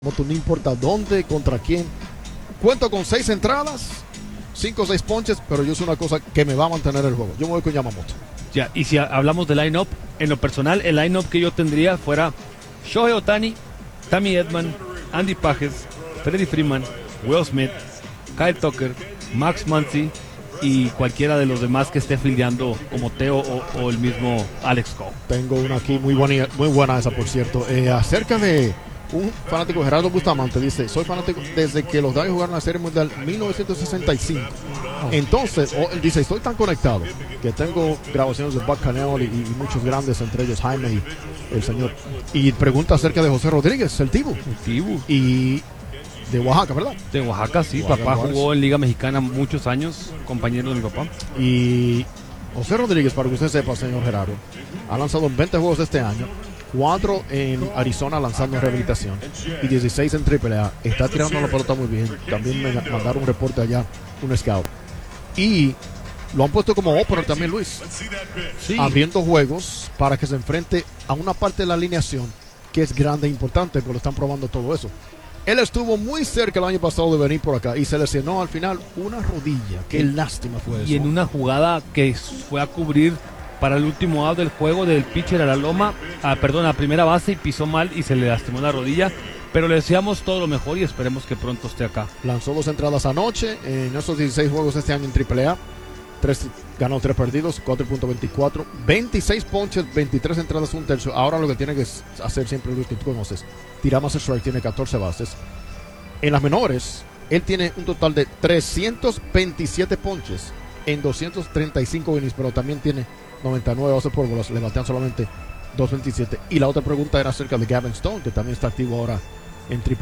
No importa dónde, contra quién. Cuento con 6 entradas, 5 o 6 ponches, pero yo sé una cosa que me va a mantener el juego. Yo me voy con Yamamoto. Ya, y si hablamos de line-up, en lo personal, el line-up que yo tendría fuera Shohei Ohtani, Tommy Edman, Andy Pages, Freddie Freeman, Will Smith, Kyle Tucker, Max Muncy y cualquiera de los demás que esté fildeando como Teo o el mismo Alex Cole. Tengo una aquí muy buena esa, por cierto. Acerca de un fanático, Gerardo Bustamante, dice: soy fanático desde que los Dodgers jugaron la Serie Mundial 1965. Entonces, él dice: estoy tan conectado que tengo grabaciones de Buck Canelli y muchos grandes, entre ellos Jaime y el señor. Y pregunta acerca de José Rodríguez, el Tibu. Y de Oaxaca, ¿verdad? De Oaxaca, sí. Oaxaca, papá Juárez. jugó en Liga Mexicana muchos años, compañero de mi papá. Y José Rodríguez, para que usted sepa, señor Gerardo, ha lanzado en 20 juegos este año, 4 en Arizona lanzando en rehabilitación y 16 en AAA. Está tirando la pelota muy bien. También me mandaron un reporte allá, un scout. Y lo han puesto como opener también, Luis. Sí. Abriendo juegos para que se enfrente a una parte de la alineación que es grande e importante, porque lo están probando todo eso. Él estuvo muy cerca el año pasado de venir por acá y se lesionó al final una rodilla. Qué lástima fue eso. Y en una jugada que fue a cubrir para el último out del juego del pitcher a la loma, a primera base, y pisó mal y se le lastimó la rodilla. Pero le deseamos todo lo mejor y esperemos que pronto esté acá. Lanzó 2 entradas anoche en esos 16 juegos este año en AAA. Ganó 3 perdidos, 4.24, 26 ponches, 23 entradas, 1/3. Ahora lo que tiene que hacer siempre, Luis, que tú conoces, tira más strike, tiene 14 bases. En las menores, él tiene un total de 327 ponches en 235 innings, pero también tiene 99 bases por bolas, le batean solamente 2.27. Y la otra pregunta era acerca de Gavin Stone, que también está activo ahora en AAA.